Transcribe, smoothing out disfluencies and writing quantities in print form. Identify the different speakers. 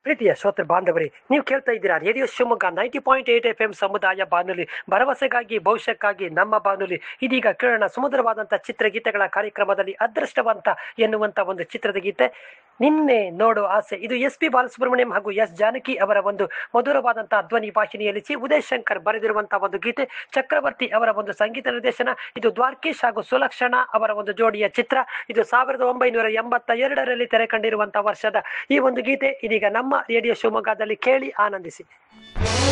Speaker 1: ಪ್ರೀತಿಯ ಶ್ರೋತೃ ಬಾಂಧವರೇ, ನೀವು ಕೇಳ್ತಾ ಇದ್ದೀರಾ ರೇಡಿಯೋ ಶಿವಮೊಗ್ಗ 90.8 FM ಸಮುದಾಯ ಬಾನುಲಿ, ಭರವಸೆಗಾಗಿ ಭವಿಷ್ಯಕ್ಕಾಗಿ ನಮ್ಮ ಬಾನುಲಿ. ಇದೀಗ ಕೇಳೋಣ ಸುಮಧುರವಾದಂತಹ ಚಿತ್ರಗೀತೆಗಳ ಕಾರ್ಯಕ್ರಮದಲ್ಲಿ ಅದೃಷ್ಟವಂತ ಎನ್ನುವಂತ ಒಂದು ಚಿತ್ರದ ಗೀತೆ, ನಿನ್ನೆ ನೋಡೋ ಆಸೆ. ಇದು SP ಬಾಲಸುಬ್ರಹ್ಮಣ್ಯಂ ಹಾಗೂ S ಜಾನಕಿ ಅವರ ಒಂದು ಮಧುರವಾದಂತಹ ಧ್ವನಿ ಭಾಷಣೆಯಲ್ಲಿ ಉದಯ್ ಶಂಕರ್ ಬರೆದಿರುವಂತಹ ಒಂದು ಗೀತೆ, ಚಕ್ರವರ್ತಿ ಅವರ ಒಂದು ಸಂಗೀತ ನಿರ್ದೇಶನ. ಇದು ದ್ವಾರಕೀಶ್ ಹಾಗೂ ಸುಲಕ್ಷಣಾ ಅವರ ಒಂದು ಜೋಡಿಯ ಚಿತ್ರ. ಇದು 1982ರಲ್ಲಿ ತೆರೆ ಕಂಡಿರುವಂತಹ ವರ್ಷದ ಈ ಒಂದು ಗೀತೆ ಇದೀಗ ನಮ್ಮ ರೇಡಿಯೋ ಶಿವಮೊಗ್ಗದಲ್ಲಿ ಕೇಳಿ ಆನಂದಿಸಿ.